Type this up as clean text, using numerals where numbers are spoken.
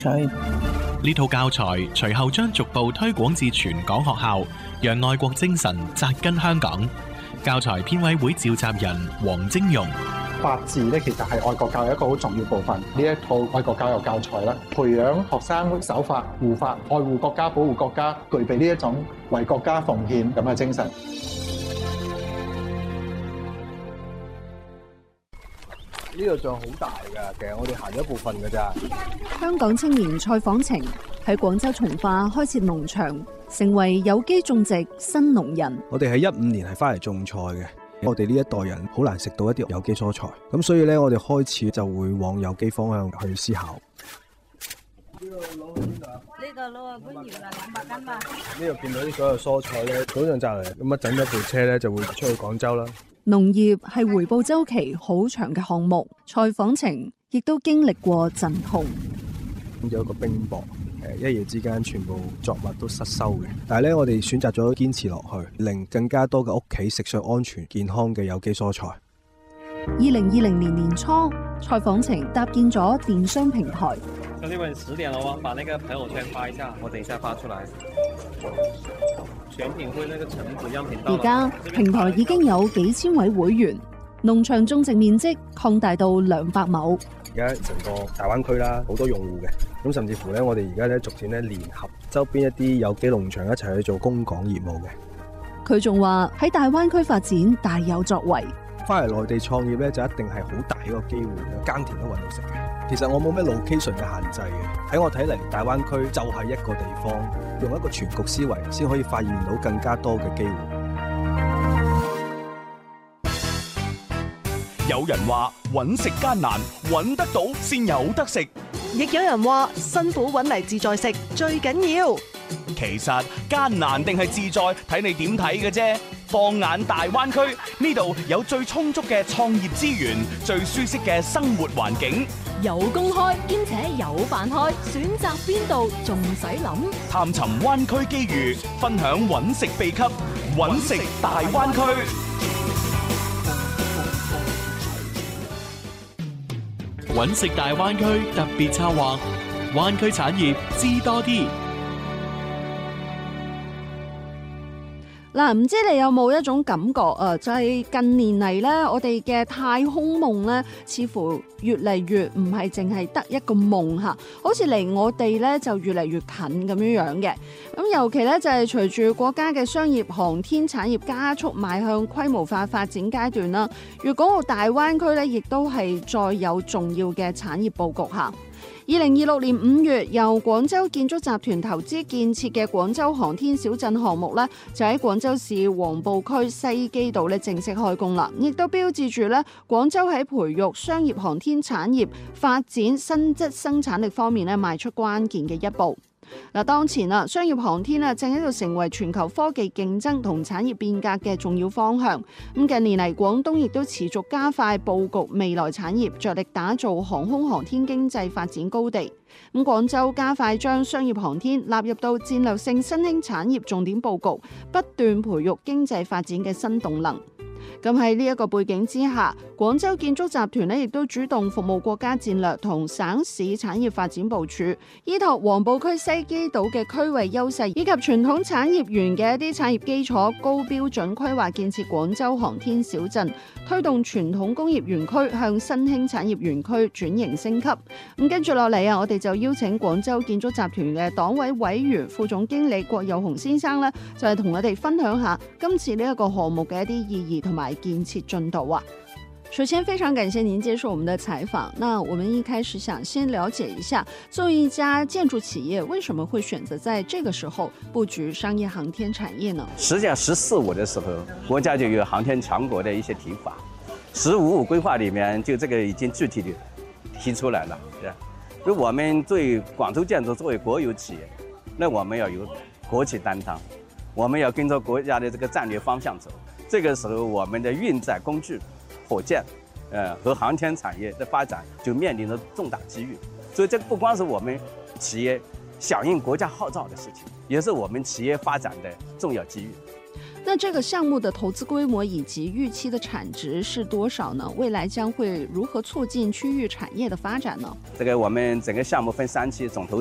呢套教材隨後將逐步推廣至全港學校，讓愛國精神扎根香港。教材編委會召集人黃晶容。 法治咧，其實係愛國教育一個好重要部分。呢一套愛國教育教材啦，培養學生守法、護法、愛護國家、保護國家，具備呢一種為國家奉獻咁嘅精神。 呢度仲好大㗎，其實我哋行咗一部分㗎咋。 香港青年蔡訪晴喺廣州從化開設農場，成為有機種植新農人。 我哋喺15年係翻嚟種菜嘅。我哋呢一代人好難食到一啲有機蔬菜，咁所以咧，我哋開始就會往有機方向去思考。呢個攞去邊度啊？ 呢個攞啊，官窯啦，200斤吧。 呢度見到啲所有蔬菜咧，早上摘嚟，咁一整咗部車咧就會出去廣州啦。 農業係回報週期好長嘅項目，蔡訪晴亦都經歷過陣痛。 有一個冰雹。一夜之間全部作物都失收嘅，但係咧我哋選擇咗堅持落去，令更加多嘅屋企食上安全健康嘅有機蔬菜。 2020年年初，蔡訪晴搭建咗電商平台。 兄弟們10點了喎，把那個朋友圈發一下，我等一下發出來。全品會那個橙子樣品到。 而家平台已經有幾千位會員，農場種植面積擴大到200畝。 而家成個大灣區啦，好多用戶嘅，咁甚至乎咧，我哋而家咧逐漸咧聯合周邊一啲有機農場一齊去做供港業務嘅。 佢仲話喺大灣區發展大有作為。 翻嚟內地創業咧，就一定係好大一個機會嘅，耕田都揾到食嘅。其實我冇咩 location 嘅限制嘅，喺我睇嚟，大灣區就係一個地方，用一個全局思維先可以發現到更加多嘅機會。 有人話揾食艱難，揾得到先有得食； 亦有人話辛苦揾嚟自在食最緊要。 其實艱難定係自在，睇你點睇嘅啫。放眼大灣區，呢度有最充足嘅創業資源，最舒適嘅生活環境， 有工開兼且有飯開，選擇邊度仲使諗？ 探尋灣區機遇，分享揾食秘笈，揾食大灣區。 揾食大灣區特別策劃，灣區產業知多啲。 嗱，唔知你有冇一種感覺啊？就係近年嚟咧，我哋嘅太空夢咧，似乎越嚟越唔係淨係得一個夢嚇，好似離我哋咧就越嚟越近咁樣樣嘅。咁尤其咧就係隨住國家嘅商業航天產業加速邁向規模化發展階段啦，粵港澳大灣區咧亦都係再有重要嘅產業佈局嚇。2026年5月，由廣州建築集團投資建設嘅廣州航天小鎮項目咧，就喺廣州市黃埔區西基島咧正式開工啦，亦都標誌住咧廣州喺培育商業航天產業發展新質生產力方面咧邁出關鍵嘅一步。嗱，當前商業航天正喺度成為全球科技競爭同產業變革嘅重要方向。咁近年嚟，廣東亦都持續加快佈局未來產業，着力打造航空航天經濟發展高地。咁廣州加快將商業航天納入到戰略性新興產業重點佈局，不斷培育經濟發展嘅新動能。咁喺呢一個背景之下，廣州建築集團亦都主動服務國家戰略同省市產業發展部署，依託黃埔區西基島嘅區域優勢以及傳統產業園嘅一啲產業基礎，高標準規劃建設廣州航天小鎮，推動傳統工業園區向新興產業園區轉型升級。咁跟住落嚟我哋就邀請廣州建築集團嘅黨委委員、副總經理郭有雄先生呢，就係同我哋分享下今次呢一個項目嘅一啲意義同埋建設進度啊。首先非常感謝您接受我們的採訪。那我們一開始想先了解一下，作為一家建築企業，為什麼會選擇在這個時候佈局商業航天產業呢？ 實際上14.5的時候，國家就有航天強國的一些提法，15.5規劃裡面就這個已經具體的提出來了。就我們對廣州建築作為國有企業，那我們要有國企擔當，我們要跟着國家的這個戰略方向走。這個時候，我們的運載工具、火箭，和航天產業的發展就面臨着重大機遇。所以，這不光是我們企業響應國家號召的事情，也是我們企業發展的重要機遇。 那这个项目的投资规模以及预期的产值是多少呢？未来将会如何促进区域产业的发展呢？ 这个我们整个项目分3期，总投